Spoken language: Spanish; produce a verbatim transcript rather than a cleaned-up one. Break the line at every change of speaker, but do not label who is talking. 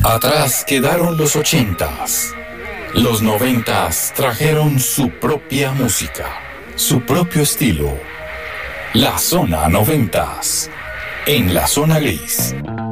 Atrás quedaron los ochentas. Los noventas trajeron su propia música, su propio estilo. La Zona Noventas, en la Zona Gris.